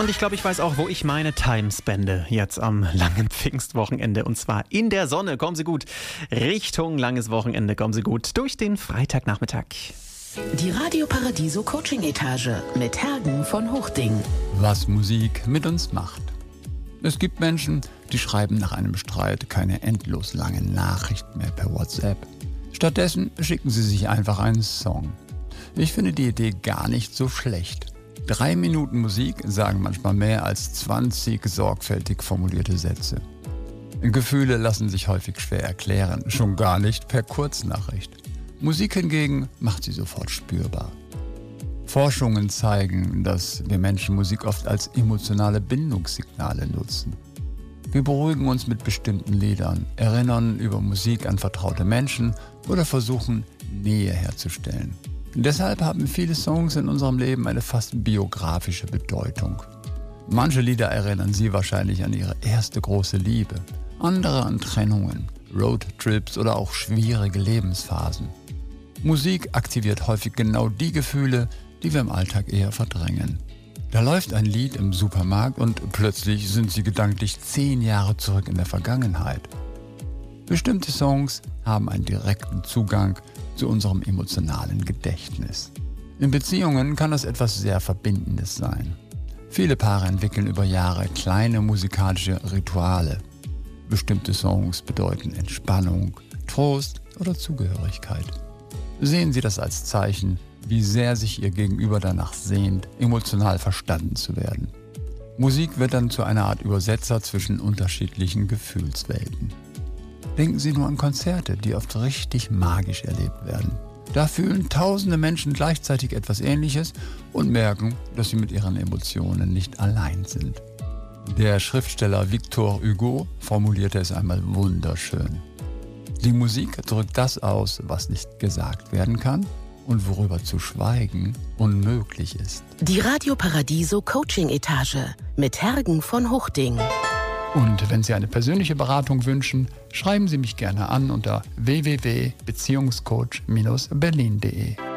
Und ich glaube, ich weiß auch, wo ich meine Time spende jetzt am langen Pfingstwochenende. Und zwar in der Sonne. Kommen Sie gut Richtung langes Wochenende. Kommen Sie gut durch den Freitagnachmittag. Die Radio Paradiso Coaching Etage mit Hergen von Hochding. Was Musik mit uns macht. Es gibt Menschen, die schreiben nach einem Streit keine endlos langen Nachrichten mehr per WhatsApp. Stattdessen schicken sie sich einfach einen Song. Ich finde die Idee gar nicht so schlecht. 3 Minuten Musik sagen manchmal mehr als 20 sorgfältig formulierte Sätze. Gefühle lassen sich häufig schwer erklären, schon gar nicht per Kurznachricht. Musik hingegen macht sie sofort spürbar. Forschungen zeigen, dass wir Menschen Musik oft als emotionale Bindungssignale nutzen. Wir beruhigen uns mit bestimmten Liedern, erinnern über Musik an vertraute Menschen oder versuchen, Nähe herzustellen. Deshalb haben viele Songs in unserem Leben eine fast biografische Bedeutung. Manche Lieder erinnern Sie wahrscheinlich an Ihre erste große Liebe, andere an Trennungen, Roadtrips oder auch schwierige Lebensphasen. Musik aktiviert häufig genau die Gefühle, die wir im Alltag eher verdrängen. Da läuft ein Lied im Supermarkt und plötzlich sind Sie gedanklich 10 Jahre zurück in der Vergangenheit. Bestimmte Songs haben einen direkten Zugang zu unserem emotionalen Gedächtnis. In Beziehungen kann das etwas sehr Verbindendes sein. Viele Paare entwickeln über Jahre kleine musikalische Rituale. Bestimmte Songs bedeuten Entspannung, Trost oder Zugehörigkeit. Sehen Sie das als Zeichen, wie sehr sich Ihr Gegenüber danach sehnt, emotional verstanden zu werden. Musik wird dann zu einer Art Übersetzer zwischen unterschiedlichen Gefühlswelten. Denken Sie nur an Konzerte, die oft richtig magisch erlebt werden. Da fühlen tausende Menschen gleichzeitig etwas Ähnliches und merken, dass sie mit ihren Emotionen nicht allein sind. Der Schriftsteller Victor Hugo formulierte es einmal wunderschön. Die Musik drückt das aus, was nicht gesagt werden kann und worüber zu schweigen unmöglich ist. Die Radio Paradiso Coaching Etage mit Hergen von Hochding. Und wenn Sie eine persönliche Beratung wünschen, schreiben Sie mich gerne an unter www.beziehungscoach-berlin.de.